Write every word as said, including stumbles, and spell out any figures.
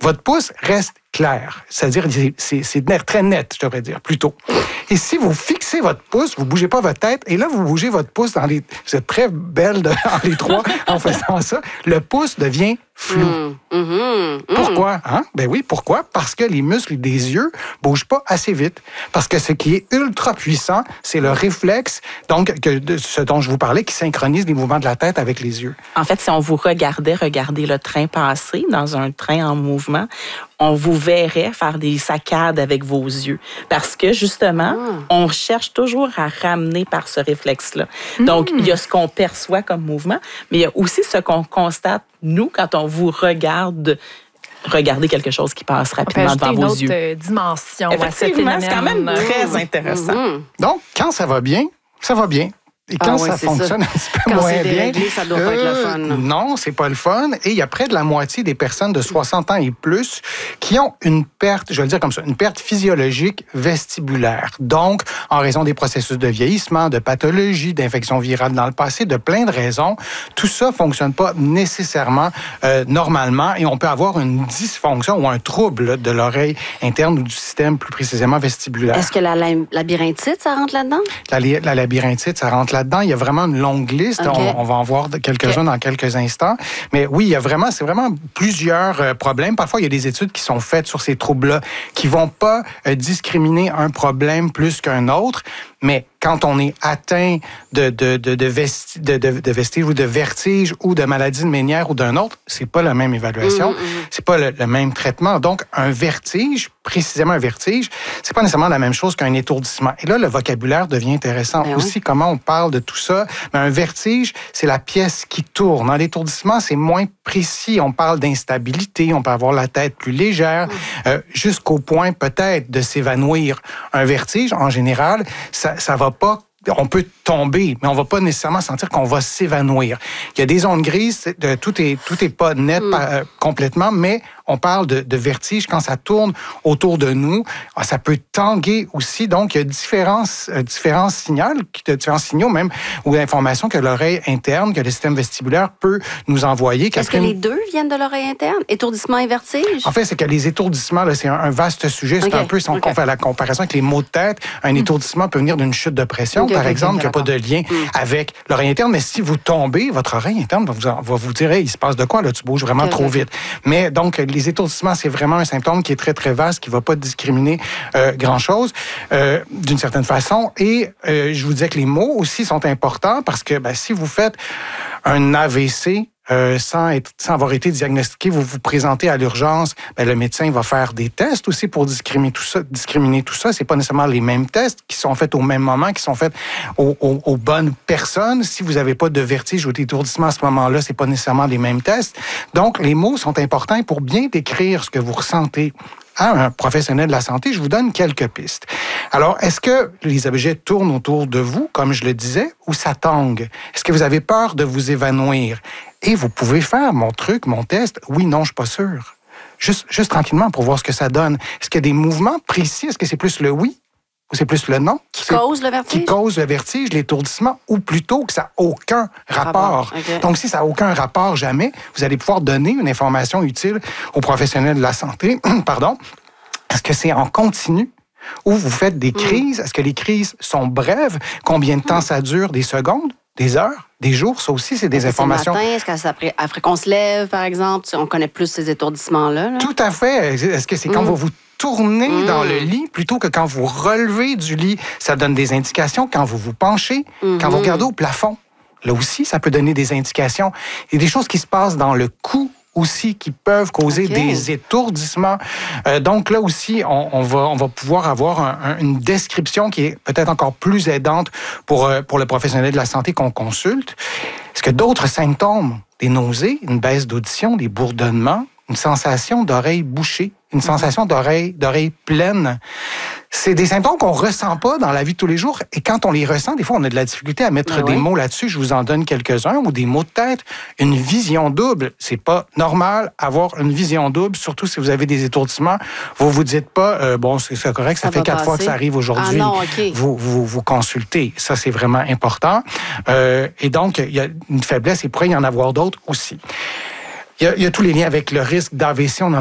votre pouce reste clair. C'est-à-dire, c'est, c'est très net, je devrais dire, plutôt. Et si vous fixez votre pouce, vous ne bougez pas votre tête, et là, vous bougez votre pouce dans les... Vous êtes très belle de, dans les trois en faisant ça. Le pouce devient flou. Mmh, mmh, mmh. Pourquoi? Hein? Ben oui, pourquoi? Parce que les muscles des yeux ne bougent pas assez vite. Parce que ce qui est ultra puissant, c'est le réflexe, donc que, de ce dont je vous parlais, qui synchronise les mouvements de la tête avec les yeux. En fait, si on vous regardait regarder le train passer dans un train en mouvement, on vous verrait faire des saccades avec vos yeux. Parce que, justement, ah. on cherche toujours à ramener par ce réflexe-là. Mmh. Donc, il y a ce qu'on perçoit comme mouvement, mais il y a aussi ce qu'on constate, nous, quand on vous regarde regarder quelque chose qui passe rapidement devant vos yeux. On peut ajouter une autre dimension à ce phénomène. C'est quand même très intéressant. Mmh. Donc, quand ça va bien, ça va bien. Et quand ah ouais, ça fonctionne ça. un petit peu quand moins c'est bien, déréglé, ça doit euh, pas être le fun. Non, c'est pas le fun. Et il y a près de la moitié des personnes de soixante ans et plus qui ont une perte, je vais le dire comme ça, une perte physiologique vestibulaire. Donc, en raison des processus de vieillissement, de pathologies, d'infections virales dans le passé, de plein de raisons, tout ça fonctionne pas nécessairement euh, normalement et on peut avoir une dysfonction ou un trouble de l'oreille interne ou du système plus précisément vestibulaire. Est-ce que la labyrinthite, ça rentre là-dedans? La, la labyrinthite, ça rentre là-dedans. Il y a vraiment une longue liste. Okay. On, on va en voir quelques-uns okay. dans quelques instants. Mais oui, il y a vraiment, c'est vraiment plusieurs euh, problèmes. Parfois, il y a des études qui sont faites sur ces troubles-là qui vont pas euh, discriminer un problème plus qu'un autre. Mais quand on est atteint de, de, de, de, vesti, de, de, de vestige ou de vertige ou de maladie de Ménière ou d'un autre, c'est pas la même évaluation, mmh, mmh. c'est pas le, le même traitement. Donc, un vertige, précisément un vertige, c'est pas nécessairement la même chose qu'un étourdissement. Et là, le vocabulaire devient intéressant. Ben aussi, oui. comment on parle de tout ça. Mais un vertige, c'est la pièce qui tourne. Dans l'étourdissement, c'est moins précis. On parle d'instabilité, on peut avoir la tête plus légère, mmh. euh, jusqu'au point peut-être de s'évanouir. Un vertige, en général, ça ça va pas, on peut tomber, mais on va pas nécessairement sentir qu'on va s'évanouir. Il y a des zones grises, de, tout est tout est pas net mm. euh, complètement, mais on parle de, de vertige quand ça tourne autour de nous. Ça peut tanguer aussi. Donc, il y a différents, euh, différents signaux, différents signaux même, ou informations que l'oreille interne, que le système vestibulaire peut nous envoyer. Est-ce que les deux viennent de l'oreille interne? Étourdissement et vertige? En fait, c'est que les étourdissements, là, c'est un, un vaste sujet. C'est okay. un peu, si on okay. fait la comparaison avec les maux de tête, un étourdissement peut venir d'une chute de pression, okay, par okay, exemple, okay, qui n'a pas de lien mm. avec l'oreille interne. Mais si vous tombez, votre oreille interne va vous, va vous dire, hey, il se passe de quoi, là, tu bouges vraiment okay, trop okay. vite. Mais donc, les étourdissements, c'est vraiment un symptôme qui est très, très vaste, qui ne va pas discriminer euh, grand-chose, euh, d'une certaine façon. Et euh, je vous disais que les mots aussi sont importants parce que ben, si vous faites un A V C, Euh, sans, être, sans avoir été diagnostiqué, vous vous présentez à l'urgence, ben, le médecin va faire des tests aussi pour discriminer tout ça. Discriminer tout ça, c'est pas nécessairement les mêmes tests qui sont faits au même moment, qui sont faits aux, aux, aux bonnes personnes. Si vous n'avez pas de vertige ou d'étourdissement à ce moment-là, c'est pas nécessairement les mêmes tests. Donc, les mots sont importants pour bien décrire ce que vous ressentez à un professionnel de la santé. Je vous donne quelques pistes. Alors, est-ce que les objets tournent autour de vous, comme je le disais, ou ça tangue? Est-ce que vous avez peur de vous évanouir? Et vous pouvez faire mon truc, mon test. Oui, non, je suis pas sûr. Juste, juste tranquillement pour voir ce que ça donne. Est-ce qu'il y a des mouvements précis? Est-ce que c'est plus le oui ou c'est plus le non? Qui cause le vertige? Qui cause le vertige, l'étourdissement, ou plutôt que ça n'a aucun rapport. Okay. Donc, si ça n'a aucun rapport jamais, vous allez pouvoir donner une information utile aux professionnels de la santé. Pardon. Est-ce que c'est en continu? Ou vous faites des crises? Mm. Est-ce que les crises sont brèves? Combien de temps mm. ça dure? Des secondes? Des heures? Des jours? Ça aussi, c'est des est-ce informations. Que c'est le matin? Est-ce qu'après après qu'on se lève, par exemple? On connaît plus ces étourdissements-là. Là? Tout à fait. Est-ce que c'est mm. quand vous vous tournez mm. dans le lit plutôt que quand vous relevez du lit? Ça donne des indications quand vous vous penchez, mm-hmm. quand vous regardez au plafond. Là aussi, ça peut donner des indications. Il y a des choses qui se passent dans le cou aussi qui peuvent causer okay. des étourdissements. Euh, donc là aussi, on, on, va, on va pouvoir avoir un, un, une description qui est peut-être encore plus aidante pour, euh, pour le professionnel de la santé qu'on consulte. Est-ce que d'autres symptômes, des nausées, une baisse d'audition, des bourdonnements, une sensation d'oreille bouchée, une sensation d'oreille, d'oreille pleine. C'est des symptômes qu'on ressent pas dans la vie de tous les jours. Et quand on les ressent, des fois, on a de la difficulté à mettre Mais des oui. mots là-dessus. Je vous en donne quelques-uns. Ou des mots de tête. Une vision double. C'est pas normal avoir une vision double, surtout si vous avez des étourdissements. Vous vous dites pas, euh, bon, c'est, c'est correct, ça, ça fait quatre passer. fois que ça arrive aujourd'hui. Ah non, okay. vous, vous, vous consultez. Ça, c'est vraiment important. Euh, et donc, il y a une faiblesse. Il pourrait y en avoir d'autres aussi. Il y a, il y a tous les liens avec le risque d'A V C. On en